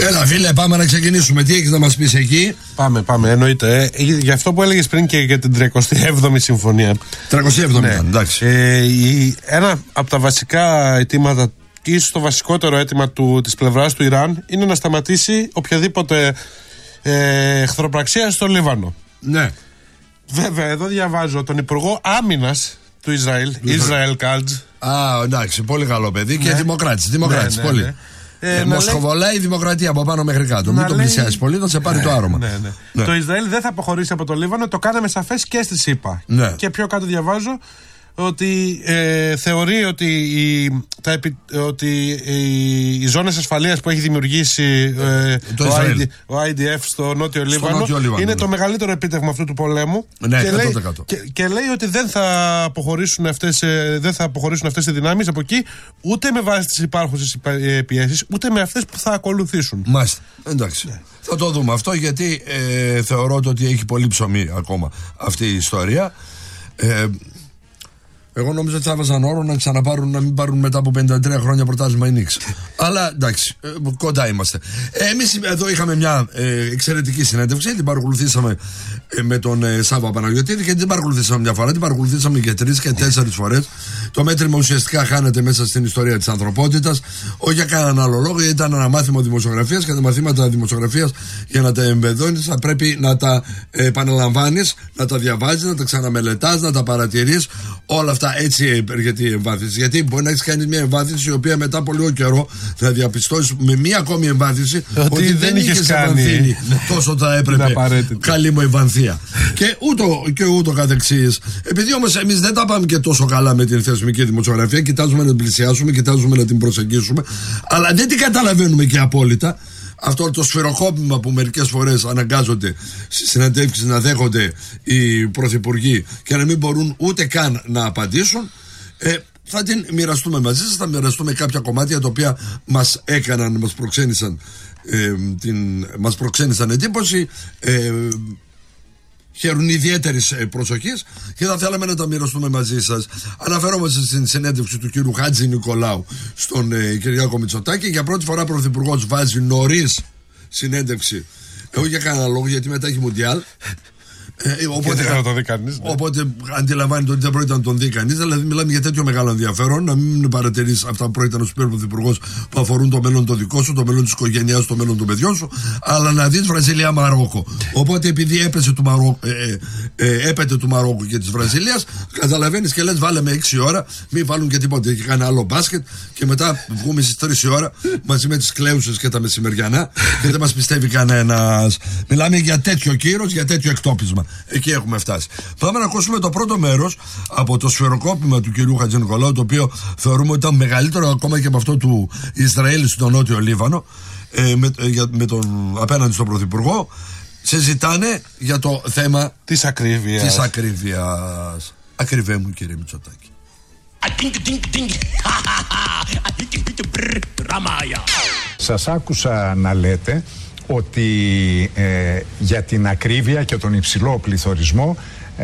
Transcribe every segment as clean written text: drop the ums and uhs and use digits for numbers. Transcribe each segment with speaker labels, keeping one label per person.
Speaker 1: Έλα, φίλε, πάμε να ξεκινήσουμε. Τι έχεις να μας πεις εκεί?
Speaker 2: Πάμε, εννοείται. Γι' αυτό που έλεγες πριν και για την 37η συμφωνία.
Speaker 1: 37η, ναι. Εντάξει.
Speaker 2: Ένα από τα βασικά αιτήματα, και ίσως το βασικότερο αίτημα της πλευράς του Ιράν, είναι να σταματήσει οποιαδήποτε εχθροπραξία στο Λίβανο.
Speaker 1: Ναι.
Speaker 2: Βέβαια, εδώ διαβάζω τον Υπουργό Άμυνας του Ισραήλ, Ισραήλ Κάλτζ.
Speaker 1: Εντάξει, πολύ καλό παιδί και δημοκράτης, πολύ. Μοσχοβολάει η δημοκρατία από πάνω μέχρι κάτω. Μην τον πλησιάσει πολύ, θα σε πάρει το άρωμα.
Speaker 2: Ναι. Το Ισραήλ δεν θα αποχωρήσει από το Λίβανο, το κάναμε σαφές και στη ΣΥΠΑ. Ναι. Και πιο κάτω διαβάζω ότι θεωρεί ότι οι ζώνες ασφαλείας που έχει δημιουργήσει ο IDF στο Νότιο Λίβανο είναι το μεγαλύτερο επίτευγμα αυτού του πολέμου.
Speaker 1: Ναι,
Speaker 2: και λέει ότι δεν θα αποχωρήσουν αυτές οι δυνάμεις από εκεί, ούτε με βάση τις υπάρχουσες πιέσεις, ούτε με αυτές που θα ακολουθήσουν.
Speaker 1: Μάλιστα. Εντάξει. Ναι. Θα το δούμε αυτό, γιατί θεωρώ ότι έχει πολύ ψωμί ακόμα αυτή η ιστορία. Εγώ νόμιζα ότι θα έβαζαν όρο να ξαναπάρουν, να μην πάρουν μετά από 53 χρόνια πρωτάθλημα η Νίξ. Αλλά εντάξει, κοντά είμαστε. Εμείς εδώ είχαμε μια εξαιρετική συνέντευξη. Την παρακολουθήσαμε με τον Σάββα Παναγιωτήδη και την παρακολουθήσαμε μια φορά. Την παρακολουθήσαμε και 3 και 4 φορές. Το μέτρημα ουσιαστικά χάνεται μέσα στην ιστορία της ανθρωπότητας. Όχι για κανέναν άλλο λόγο, ήταν ένα μάθημα δημοσιογραφίας και τα μαθήματα δημοσιογραφίας, για να τα εμπεδώνεις, θα πρέπει να τα επαναλαμβάνεις, να τα διαβάζεις, να τα ξαναμελετάς, να τα παρατηρείς. Όλα αυτά έτσι έρχεται η εμβάθυνση. Γιατί μπορεί να έχεις κάνει μια εμβάθυνση η οποία μετά από λίγο καιρό θα διαπιστώσεις με μια ακόμη εμβάθυνση ότι δεν είχες εμβαθύνει τόσο θα έπρεπε. Καλή μου εμβανθία. και ούτω καθεξής. Επειδή όμως εμείς δεν τα πάμε και τόσο καλά με την θεσμική δημοσιογραφία, κοιτάζουμε να την πλησιάσουμε, κοιτάζουμε να την προσεγγίσουμε, αλλά δεν την καταλαβαίνουμε και απόλυτα. Αυτό το σφαιροκόπημα που μερικές φορές αναγκάζονται στις συναντεύξεις να δέχονται οι πρωθυπουργοί και να μην μπορούν ούτε καν να απαντήσουν, θα την μοιραστούμε μαζί σας. Θα μοιραστούμε κάποια κομμάτια τα οποία μας έκαναν, μας προξένησαν εντύπωση, χαίρουν ιδιαίτερης προσοχής και θα θέλαμε να τα μοιραστούμε μαζί σας. Αναφερόμαστε στην συνέντευξη του κύριου Χάτζη Νικολάου στον Κυριάκο Μητσοτάκη. Για πρώτη φορά πρωθυπουργός βάζει νωρίς συνέντευξη. Εγώ για κανένα λόγο, γιατί μετά έχει Μουντιάλ. Οπότε αντιλαμβάνεται ότι δεν πρόκειται να τον δει κανείς. Δηλαδή, μιλάμε για τέτοιο μεγάλο ενδιαφέρον. Να μην παρατηρείς αυτά που πρόκειται να σου πει ο πρωθυπουργός, που αφορούν το μέλλον το δικό σου, το μέλλον της οικογένειάς, το μέλλον των παιδιών σου, αλλά να δεις Βραζιλία-Μαρόκο. Οπότε, επειδή έπεται του Μαρόκου και της Βραζιλίας, καταλαβαίνεις και λες, βάλε με 6 ώρα, μην βάλουν και τίποτα. Έχει κάνει άλλο μπάσκετ και μετά βγούμε στις 3 ώρα μαζί με τις κλαίουσες και τα μεσημεριανά και δεν μας πιστεύει κανένας. Μιλάμε για τέτοιο κύρος, για τέτοιο εκτόπισμα. Εκεί έχουμε φτάσει. Πάμε να ακούσουμε το πρώτο μέρος από το σφαιροκόπημα του κυρίου Χατζηνικολάου, το οποίο θεωρούμε ότι ήταν μεγαλύτερο ακόμα και από αυτό του Ισραήλ στο Νότιο Λίβανο, με τον απέναντι στον πρωθυπουργό. Συζητάνε για το θέμα της ακρίβειας. Ακριβέ μου, κύριε Μητσοτάκη.
Speaker 3: Σας άκουσα να λέτε ότι για την ακρίβεια και τον υψηλό πληθωρισμό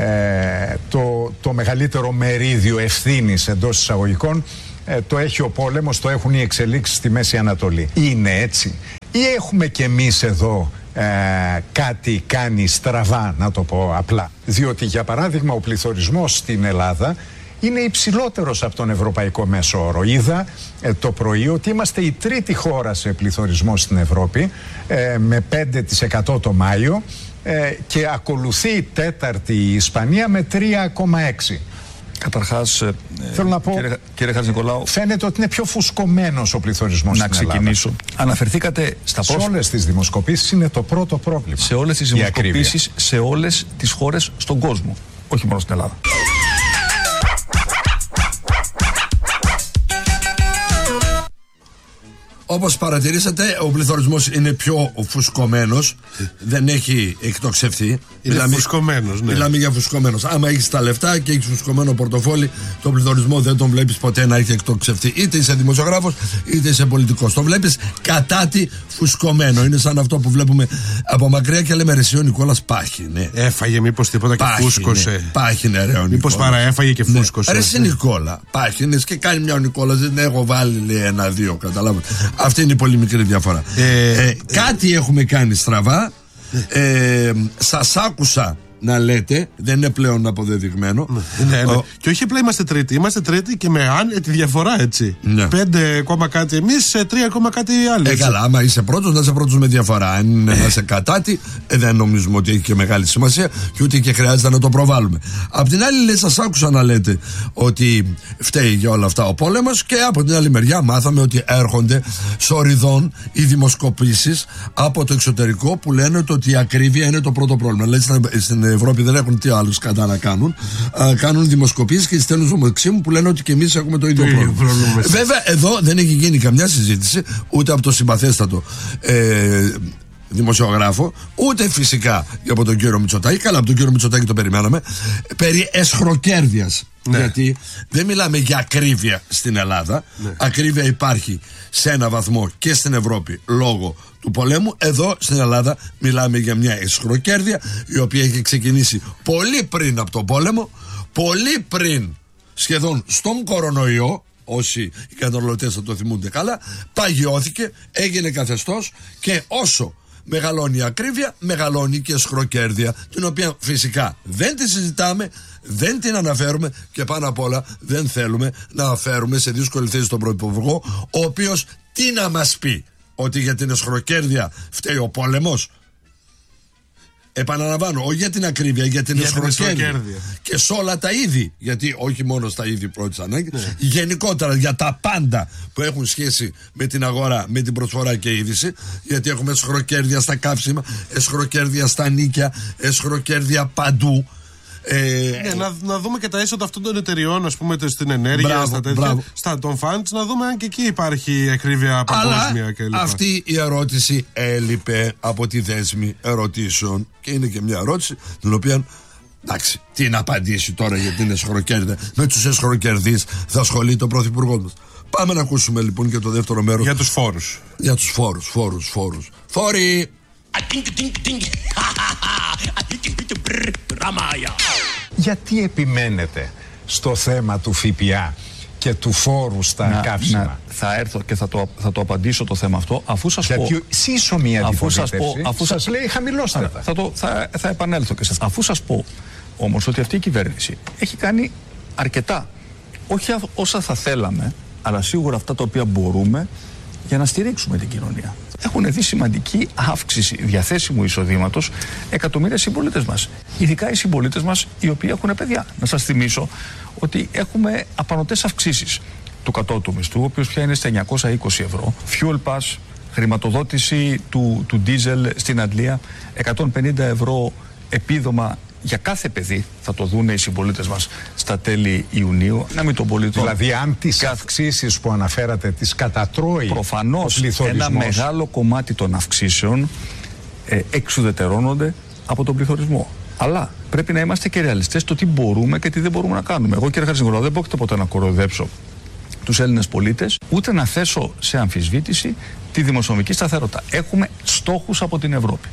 Speaker 3: το μεγαλύτερο μερίδιο ευθύνης εντός εισαγωγικών το έχει ο πόλεμος, το έχουν οι εξελίξεις στη Μέση Ανατολή. Είναι έτσι ή έχουμε κι εμείς εδώ κάτι κάνει στραβά, να το πω απλά? Διότι για παράδειγμα ο πληθωρισμός στην Ελλάδα είναι υψηλότερος από τον ευρωπαϊκό μέσο όρο. Είδα το πρωί ότι είμαστε η τρίτη χώρα σε πληθωρισμό στην Ευρώπη, με 5% το Μάιο, και ακολουθεί η τέταρτη η Ισπανία με 3,6%.
Speaker 4: Καταρχάς,
Speaker 3: θέλω να πω,
Speaker 4: κύριε Χατζηνικολάου,
Speaker 3: φαίνεται ότι είναι πιο φουσκωμένος ο πληθωρισμός στην Ελλάδα. Να ξεκινήσω.
Speaker 4: Αναφερθήκατε στα
Speaker 3: σε όλες τις δημοσκοπήσεις είναι το πρώτο πρόβλημα.
Speaker 4: Σε όλες τις δημοσκοπήσεις, σε όλες τις χώρες στον κόσμο, όχι μόνο στην Ελλάδα.
Speaker 1: Όπως παρατηρήσατε, ο πληθωρισμός είναι πιο φουσκωμένος. Δεν έχει εκτοξευθεί.
Speaker 2: Φουσκωμένος, ναι.
Speaker 1: Μιλάμε για φουσκωμένος. Άμα έχεις τα λεφτά και έχεις φουσκωμένο πορτοφόλι, τον πληθωρισμό δεν τον βλέπεις ποτέ να έχει εκτοξευθεί. Είτε είσαι δημοσιογράφος, είτε είσαι πολιτικός. Το βλέπεις κατά τη φουσκωμένο. Είναι σαν αυτό που βλέπουμε από μακριά και λέμε, ρε εσύ ο Νικόλας πάχινε.
Speaker 2: Έφαγε μήπως τίποτα και φούσκωσε?
Speaker 1: Πάχινε, ρε ο Νικόλας.
Speaker 2: Μήπως παραέφαγε και φούσκωσε?
Speaker 1: Ρε εσύ Νικόλα, πάχινες και κάνει μια ο Νικόλας. Δεν έχω βάλει 1-2, καταλάβατε. Αυτή είναι η πολύ μικρή διαφορά. Κάτι έχουμε κάνει στραβά. Σας άκουσα να λέτε, δεν είναι πλέον αποδεδειγμένο.
Speaker 2: Ναι. Και όχι απλά είμαστε τρίτη. Είμαστε τρίτη και με τη διαφορά, έτσι. 5, κάτι εμείς, σε 3, κάτι άλλοι.
Speaker 1: Καλά, άμα είσαι πρώτος, να είσαι πρώτος με διαφορά. Αν είναι να είσαι κατάτη, δεν νομίζουμε ότι έχει και μεγάλη σημασία και ούτε και χρειάζεται να το προβάλλουμε. Απ' την άλλη, σας άκουσα να λέτε ότι φταίει για όλα αυτά ο πόλεμος, και από την άλλη μεριά μάθαμε ότι έρχονται σοριδών οι δημοσκοπήσεις από το εξωτερικό που λένε ότι η ακρίβεια είναι το πρώτο πρόβλημα. Δηλαδή στην Ευρώπη δεν έχουν τι άλλους κατά να κάνουν. Κάνουν δημοσκοπήσεις και στέλνουν στο μεταξύ μου που λένε ότι και εμείς έχουμε το ίδιο πρόβλημα. Βέβαια, εδώ δεν έχει γίνει καμιά συζήτηση ούτε από το συμπαθέστατο δημοσιογράφο, ούτε φυσικά από τον κύριο Μητσοτάκη. Καλά, από τον κύριο Μητσοτάκη το περιμέναμε. Περί εσχροκέρδειας. Ναι. Γιατί δεν μιλάμε για ακρίβεια στην Ελλάδα. Ναι. Ακρίβεια υπάρχει σε ένα βαθμό και στην Ευρώπη λόγω του πολέμου. Εδώ στην Ελλάδα μιλάμε για μια εσχροκέρδεια η οποία έχει ξεκινήσει πολύ πριν από τον πόλεμο, πολύ πριν σχεδόν στον κορονοϊό. Όσοι οι καταναλωτές θα το θυμούνται καλά, παγιώθηκε, έγινε καθεστώς, και όσο μεγαλώνει η ακρίβεια, μεγαλώνει και η εσχροκέρδεια, την οποία φυσικά δεν τη συζητάμε, δεν την αναφέρουμε και πάνω απ' όλα δεν θέλουμε να φέρουμε σε δύσκολη θέση τον Πρωθυπουργό, ο οποίος τι να μας πει, ότι για την εσχροκέρδεια φταίει ο πόλεμος? Επαναλαμβάνω, όχι για την ακρίβεια, για την εσχροκέρδεια. Και σε όλα τα είδη, γιατί όχι μόνο στα είδη πρώτης ανάγκης, γενικότερα για τα πάντα που έχουν σχέση με την αγορά, με την προσφορά και είδηση, γιατί έχουμε εσχροκέρδεια στα καύσιμα, εσχροκέρδεια στα νίκια, εσχροκέρδεια παντού.
Speaker 2: Να δούμε και τα έσοδα αυτών των εταιριών, ας πούμε, στην ενέργεια, στα τέτοια, στα των φαντς, να δούμε αν και εκεί υπάρχει ακρίβεια παγκόσμια κλπ.
Speaker 1: Αυτή η ερώτηση έλειπε από τη δέσμη ερωτήσεων και είναι και μια ερώτηση την οποία, εντάξει, τι να απαντήσει τώρα για την εσχροκέρδεια? Με τους εσχροκερδείς θα ασχολείται ο Πρωθυπουργός μας. Πάμε να ακούσουμε λοιπόν και το δεύτερο μέρος.
Speaker 2: Για τους φόρους.
Speaker 1: Για τους φόρους. Φόροι!
Speaker 3: Γιατί επιμένετε στο θέμα του ΦΠΑ και του φόρου στα καύσιμα?
Speaker 4: Θα έρθω και θα το απαντήσω το θέμα αυτό, αφού σας πω.
Speaker 3: Γιατί σύσσωμη αντιπολίτευση σας λέει χαμηλώστε τα.
Speaker 4: Θα επανέλθω και σας. Αφού σας πω όμως ότι αυτή η κυβέρνηση έχει κάνει αρκετά, όχι όσα θα θέλαμε, αλλά σίγουρα αυτά τα οποία μπορούμε για να στηρίξουμε την κοινωνία. Έχουν δει σημαντική αύξηση διαθέσιμου εισοδήματος εκατομμύρια συμπολίτες μας. Ειδικά οι συμπολίτες μας οι οποίοι έχουν παιδιά. Να σας θυμίσω ότι έχουμε απανωτές αυξήσεις του κατώτου μισθού, ο οποίος πια είναι στα 920 ευρώ, fuel pass, χρηματοδότηση του ντίζελ στην Αντλία, 150 ευρώ επίδομα για κάθε παιδί, θα το δούνε οι συμπολίτες μας στα τέλη Ιουνίου. Να μην τον πολιτών.
Speaker 3: Δηλαδή, αν τις αυξήσεις που αναφέρατε τις κατατρώει
Speaker 4: προφανώς ένα μεγάλο κομμάτι των αυξήσεων εξουδετερώνονται από τον πληθωρισμό. Αλλά πρέπει να είμαστε και ρεαλιστές στο τι μπορούμε και τι δεν μπορούμε να κάνουμε. Εγώ, κύριε Χατζηνικολάου, δεν πρόκειται ποτέ να κοροϊδέψω τους Έλληνες πολίτες, ούτε να θέσω σε αμφισβήτηση τη δημοσιονομική σταθερότητα. Έχουμε στόχους από την Ευρώπη.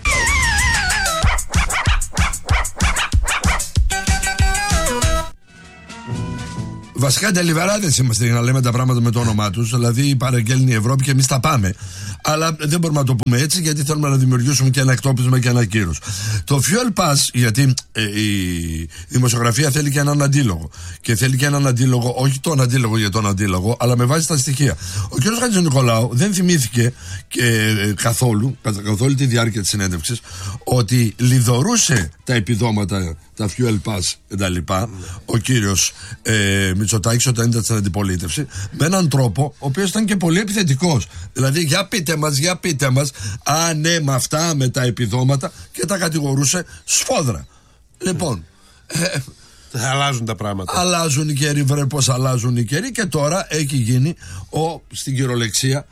Speaker 1: Βασικά τελειβεράδες είμαστε για να λέμε τα πράγματα με το όνομά τους. Δηλαδή παραγγέλνει η Ευρώπη και εμείς τα πάμε. Αλλά δεν μπορούμε να το πούμε έτσι, γιατί θέλουμε να δημιουργήσουμε και ένα εκτόπισμα και ένα κύρος. Το fuel pass, γιατί η δημοσιογραφία θέλει και έναν αντίλογο. Και θέλει και έναν αντίλογο, όχι τον αντίλογο για τον αντίλογο, αλλά με βάση τα στοιχεία. Ο κ. Χατζηνικολάου δεν θυμήθηκε καθόλου, καθ' όλη τη διάρκεια της συνέντευξης, ότι λιδωρούσε τα επιδόματα, τα fuel pass κτλ. Ο κύριος Μητσοτάκης όταν ήταν στην αντιπολίτευση, με έναν τρόπο ο οποίος ήταν και πολύ επιθετικός. Δηλαδή, για πείτε μας, ναι, με αυτά, με τα επιδόματα, και τα κατηγορούσε σφόδρα. Λοιπόν,
Speaker 2: αλλάζουν τα πράγματα.
Speaker 1: Αλλάζουν οι καιροί, βρε πως αλλάζουν οι καιροί, και τώρα έχει γίνει στην κυριολεξία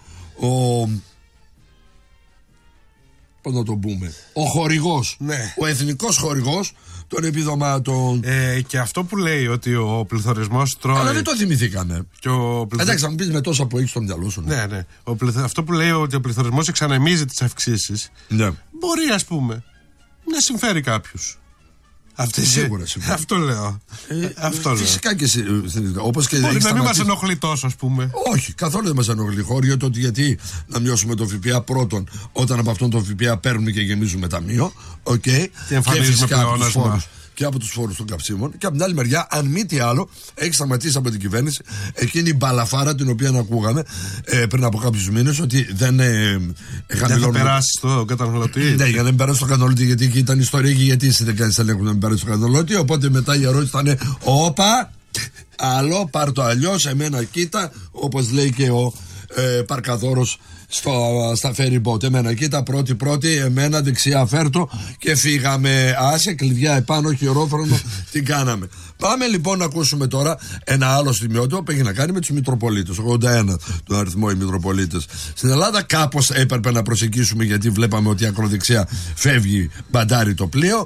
Speaker 1: πώς να το πούμε, ο χορηγός,
Speaker 2: ναι.
Speaker 1: Ο εθνικός χορηγός των επιδομάτων.
Speaker 2: Και αυτό που λέει ότι ο πληθωρισμός τρώει.
Speaker 1: Αλλά δεν το θυμηθήκαμε. Εντάξει, θα μου πεις με τόσα που έχεις στο μυαλό σου.
Speaker 2: Ναι. Αυτό που λέει ότι ο πληθωρισμός εξανεμίζει τις αυξήσεις, ναι, μπορεί, ας πούμε, να συμφέρει κάποιους.
Speaker 1: Σίγουρα.
Speaker 2: Αυτό λέω.
Speaker 1: Φυσικά και όπως και
Speaker 2: μπορεί να μην μας ενοχλεί τόσο, ας πούμε.
Speaker 1: Όχι, καθόλου δεν μας ενοχλεί. Χώριο το ότι γιατί να μειώσουμε το ΦΠΑ πρώτον, όταν από αυτόν τον ΦΠΑ παίρνουμε και γεμίζουμε ταμείο. Και
Speaker 2: εμφανίζουμε πλεόνασμα.
Speaker 1: Και από τους φόρους των καυσίμων. Και από την άλλη μεριά, αν μη τι άλλο, έχει σταματήσει από την κυβέρνηση εκείνη η μπαλαφάρα την οποία ακούγαμε πριν από κάποιους μήνες ότι δεν
Speaker 2: θα περάσει στο καταναλωτή.
Speaker 1: Ναι, για να μην περάσει στο καταναλωτή, γιατί εκεί ήταν ιστορία και γιατί εσύ δεν κάνεις ελέγχου να μην περάσει στο καταναλωτή. Οπότε μετά η ερώτηση ήταν, όπα, άλλο, πάρ' το αλλιώς, εμένα κοίτα, όπως λέει και ο Παρκαδόρος στα ferry boat. Εμένα κοίτα, πρώτη, εμένα δεξιά φέρτο και φύγαμε. Άσε, κλειδιά επάνω, χειρόφρονο, την κάναμε. Πάμε λοιπόν να ακούσουμε τώρα ένα άλλο σημειότυπο που έχει να κάνει με τους Μητροπολίτες. 81 τον αριθμό οι Μητροπολίτες στην Ελλάδα. Κάπως έπρεπε να προσεγγίσουμε, γιατί βλέπαμε ότι η ακροδεξιά φεύγει, μπαντάρει το πλοίο.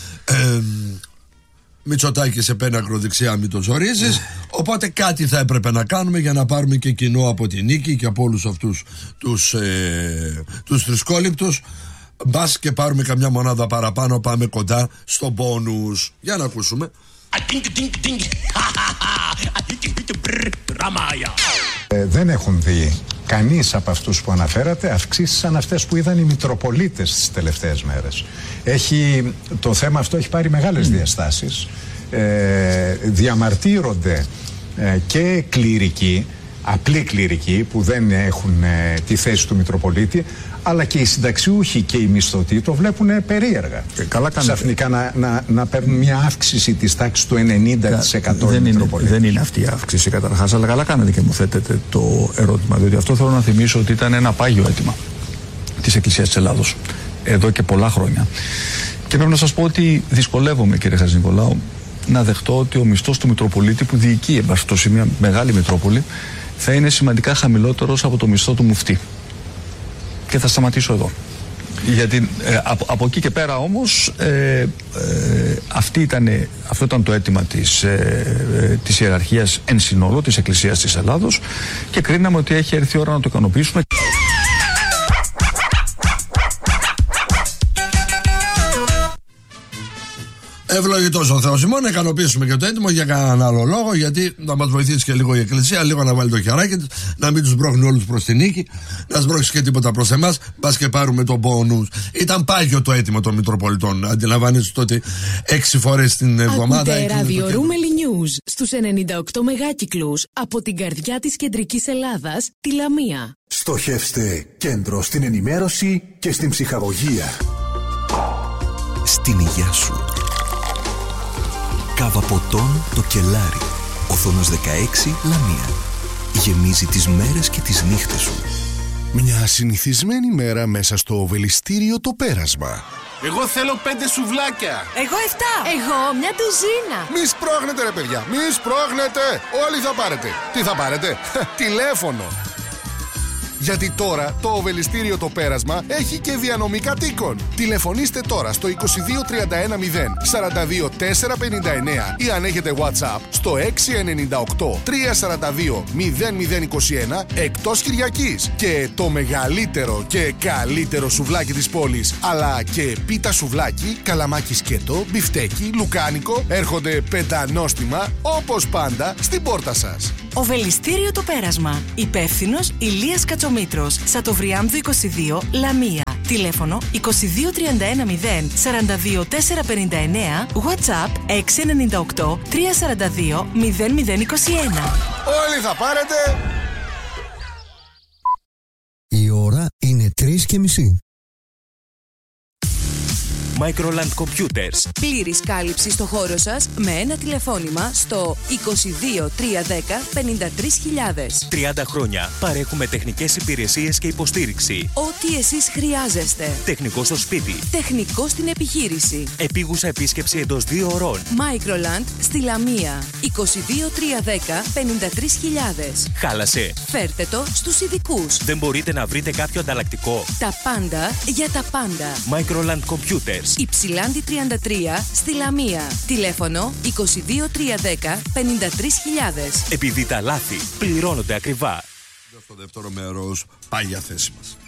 Speaker 1: Μητσοτάκη σε παίρνει ακροδεξιά, μην το ζορίζεις. Οπότε κάτι θα έπρεπε να κάνουμε για να πάρουμε και κοινό από την νίκη και από όλους αυτούς τους θρησκόληπτους. Μπας και πάρουμε καμιά μονάδα παραπάνω, πάμε κοντά στο μπόνους. Για να ακούσουμε.
Speaker 3: Δεν έχουν δει κανείς από αυτούς που αναφέρατε αυξήσεις σαν αυτές που είδαν οι Μητροπολίτες τις τελευταίες μέρες. Το θέμα αυτό έχει πάρει μεγάλες διαστάσεις. Διαμαρτύρονται και κληρικοί, απλοί κληρικοί που δεν έχουν τη θέση του Μητροπολίτη, αλλά και οι συνταξιούχοι και οι μισθωτοί το βλέπουν περίεργα.
Speaker 4: Καλά κάνετε.
Speaker 3: Ξαφνικά να παίρνουν μια αύξηση της τάξης του 90%
Speaker 4: δεν είναι αυτή η αύξηση καταρχάς, αλλά καλά κάνετε και μου θέτετε το ερώτημα, διότι αυτό θέλω να θυμίσω ότι ήταν ένα πάγιο αίτημα της Εκκλησίας της Ελλάδος εδώ και πολλά χρόνια. Και πρέπει να σας πω ότι δυσκολεύομαι, κύριε Χατζηνικολάου, να δεχτώ ότι ο μισθός του Μητροπολίτη που διοικεί σε μια μεγάλη Μητρόπολη θα είναι σημαντικά χαμηλότερος από το μισθό του μουφτή. Και θα σταματήσω εδώ. Γιατί από εκεί και πέρα όμως αυτό ήταν το αίτημα της ιεραρχίας εν συνόλο της Εκκλησίας της Ελλάδος και κρίναμε ότι έχει έρθει η ώρα να το ικανοποιήσουμε.
Speaker 1: Ευλογητός ο Θεός ημών, να ικανοποιήσουμε και το έτοιμο για κανέναν άλλο λόγο, γιατί να μας βοηθήσει και λίγο η Εκκλησία, λίγο να βάλει το χεράκι της, να μην τους μπρόχνει όλους προς την νίκη, να σμπρώξει και τίποτα προς εμάς, μπας και πάρουμε τον πόνους. Ήταν πάγιο το έτοιμο των Μητροπολιτών. Αντιλαμβάνεστε τότε 6 φορές την εβδομάδα.
Speaker 5: Ακούτε ραδιορούμελη News στους 98 μεγάκυκλους από την καρδιά της κεντρικής Ελλάδας, τη Λαμία.
Speaker 6: Στοχεύστε κέντρο στην ενημέρωση και στην ψυχαγωγία.
Speaker 7: Στην υγεία σου. Κάβα ποτών το Κελάρι. Οθόνος 16 Λαμία. Γεμίζει τις μέρες και τις νύχτες σου.
Speaker 6: Μια συνηθισμένη μέρα μέσα στο Οβελιστήριο το Πέρασμα.
Speaker 8: Εγώ θέλω 5 σουβλάκια.
Speaker 5: Εγώ 7. Εγώ μια ντουζίνα.
Speaker 6: Μη σπρώχνετε ρε παιδιά, μη σπρώχνετε. Όλοι θα πάρετε. Τι θα πάρετε? Τηλέφωνο. Γιατί τώρα το Οβελιστήριο το Πέρασμα έχει και διανομή κατοίκων. Τηλεφωνήστε τώρα στο 22 31 0 42 459 ή αν έχετε WhatsApp στο 698 342 0021 εκτός Κυριακής. Και το μεγαλύτερο και καλύτερο σουβλάκι της πόλης, αλλά και πίτα σουβλάκι, καλαμάκι σκέτο, μπιφτέκι, λουκάνικο έρχονται πεντανόστιμα όπως πάντα στην πόρτα σας.
Speaker 5: Οβελιστήριο το Πέρασμα. Υπεύθυνος Ηλίας Κατσομήτρος. Σατοβριάμβου 22 Λαμία. Τηλέφωνο 22 31 0 42 459. WhatsApp 698 342 0021.
Speaker 6: Όλοι θα πάρετε.
Speaker 9: Η ώρα είναι 3:30.
Speaker 7: Microland Computers.
Speaker 5: Πλήρης κάλυψη στο χώρο σας με ένα τηλεφώνημα στο 22 310 53.000.
Speaker 7: 30 χρόνια παρέχουμε τεχνικές υπηρεσίες και υποστήριξη.
Speaker 5: Ό,τι εσείς χρειάζεστε.
Speaker 7: Τεχνικό στο σπίτι.
Speaker 5: Τεχνικό στην επιχείρηση.
Speaker 7: Επίγουσα επίσκεψη εντός 2 ωρών.
Speaker 5: Microland στη Λαμία. 22 310 53.000.
Speaker 7: Χάλασε.
Speaker 5: Φέρτε το στους ειδικούς.
Speaker 7: Δεν μπορείτε να βρείτε κάποιο ανταλλακτικό?
Speaker 5: Τα πάντα για τα πάντα.
Speaker 7: Microland Computers.
Speaker 5: Υψηλάντη 33 στη Λαμία. Τηλέφωνο 22 310 53.000.
Speaker 7: Επειδή τα λάθη πληρώνονται ακριβά.
Speaker 1: Στο δεύτερο μέρος πάει για θέση μας.